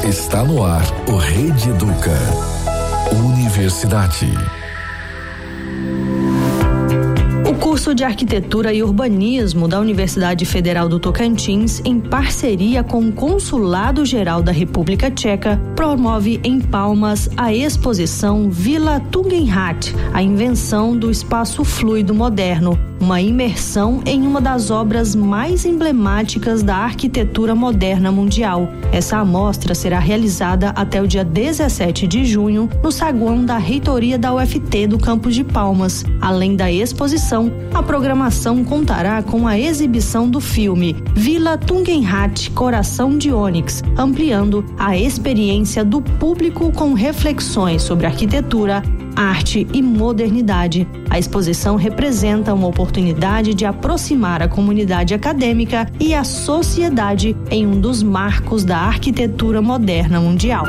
Está no ar o Rede Educa. Universidade. O curso de Arquitetura e Urbanismo da Universidade Federal do Tocantins, em parceria com o Consulado Geral da República Tcheca, promove em Palmas a exposição Vila Tugendhat, a invenção do espaço fluido moderno, uma imersão em uma das obras mais emblemáticas da arquitetura moderna mundial. Essa amostra será realizada até o dia 17 de junho no saguão da reitoria da UFT do campus de Palmas. Além da exposição, a programação contará com a exibição do filme Vila Tugendhat, Coração de Ônix, ampliando a experiência do público com reflexões sobre arquitetura, arte e modernidade. A exposição representa uma oportunidade de aproximar a comunidade acadêmica e a sociedade em um dos marcos da arquitetura moderna mundial.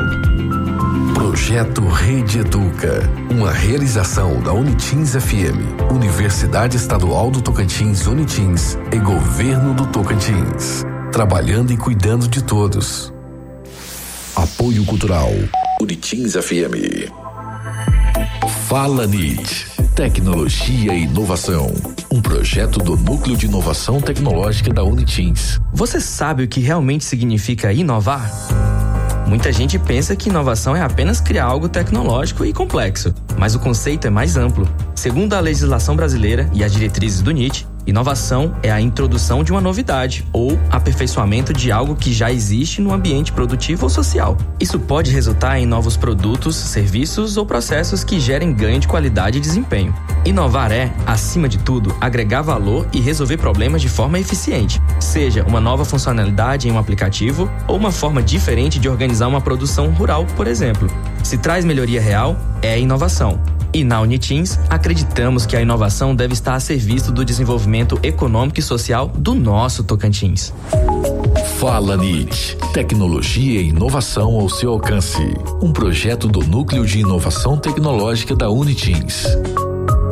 Projeto Rede Educa, uma realização da Unitins FM, Universidade Estadual do Tocantins Unitins e Governo do Tocantins, trabalhando e cuidando de todos. Apoio Cultural Unitins FM. Fala NIT, Tecnologia e Inovação, um projeto do Núcleo de Inovação Tecnológica da Unitins. Você sabe o que realmente significa inovar? Muita gente pensa que inovação é apenas criar algo tecnológico e complexo, mas o conceito é mais amplo. Segundo a legislação brasileira e as diretrizes do NIT, inovação é a introdução de uma novidade ou aperfeiçoamento de algo que já existe no ambiente produtivo ou social. Isso pode resultar em novos produtos, serviços ou processos que gerem ganho de qualidade e desempenho. Inovar é, acima de tudo, agregar valor e resolver problemas de forma eficiente, seja uma nova funcionalidade em um aplicativo ou uma forma diferente de organizar uma produção rural, por exemplo. Se traz melhoria real, é inovação. E na Unitins, acreditamos que a inovação deve estar a serviço do desenvolvimento econômico e social do nosso Tocantins. Fala NIT, Tecnologia e Inovação ao seu alcance. Um projeto do Núcleo de Inovação Tecnológica da Unitins.